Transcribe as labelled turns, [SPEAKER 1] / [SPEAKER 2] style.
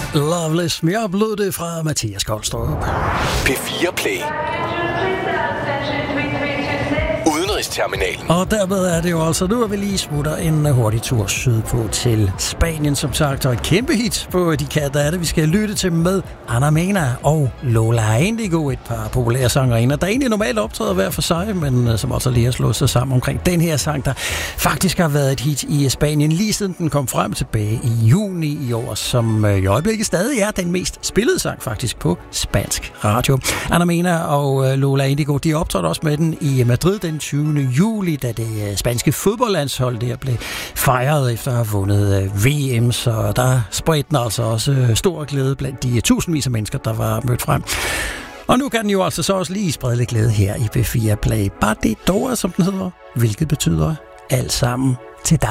[SPEAKER 1] Loveless. Jeg oplod det fra Mathias Koldstrup.
[SPEAKER 2] P4 Play. Udenrigsterminalen.
[SPEAKER 1] Og dermed er det jo altså nu, at vi lige smutter en hurtig tur sydpå til Spanien, som sagt, og et kæmpe hit på de katter er det, vi skal lytte til med Ana Mena og Lola Indigo, et par populære sangerinder, der egentlig normalt optræder hver for sig, men som også lige har slået sig sammen omkring den her sang, der faktisk har været et hit i Spanien, lige siden den kom frem tilbage i juni i år, som i øjeblikket stadig er den mest spillede sang faktisk på spansk radio. Ana Mena og Lola Indigo, de optrådte også med den i Madrid den 20. juli, da det spanske fodboldlandshold der blev fejret efter at have vundet VM, så der spredte den altså også stor glæde blandt de tusindvis af mennesker, der var mødt frem. Og nu kan den jo altså så også lige sprede lidt glæde her i P4 Play. Batidora, som den hedder, hvilket betyder alt sammen til dig.